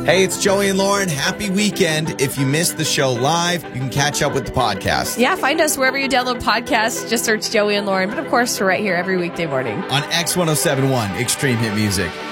Hey, it's Joey and Lauren. Happy weekend. If you missed the show live, you can catch up with the podcast. Yeah, find us wherever you download podcasts. Just search Joey and Lauren. But of course, we're right here every weekday morning On X1071 Extreme Hit Music.